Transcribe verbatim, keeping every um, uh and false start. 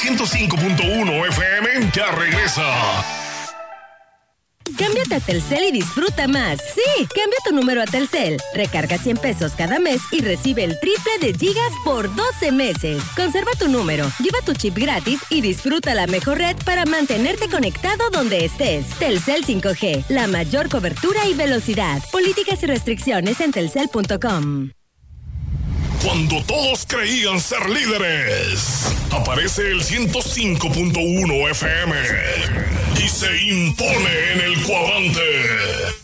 ciento cinco punto uno F M ya regresa. Cámbiate a Telcel y disfruta más. Sí, cambia tu número a Telcel. Recarga cien pesos cada mes y recibe el triple de gigas por doce meses. Conserva tu número, lleva tu chip gratis y disfruta la mejor red para mantenerte conectado donde estés. Telcel cinco G, la mayor cobertura y velocidad. Políticas y restricciones en telcel punto com. Cuando todos creían ser líderes, aparece el ciento cinco punto uno F M y se impone en el cuadrante.